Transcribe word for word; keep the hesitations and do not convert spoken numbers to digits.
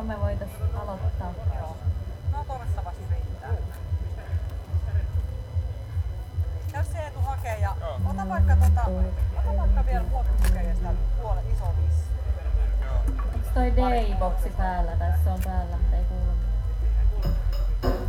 me voitais aloittaa. Joo. No toivottavasti riittää. Käy se Eetu hakee ja ota vaikka, tota, ota vaikka vielä muokkipukkeista puolen iso vissi. Onks toi D-boksi päällä? Tai se on päällä, mutta ei kuulu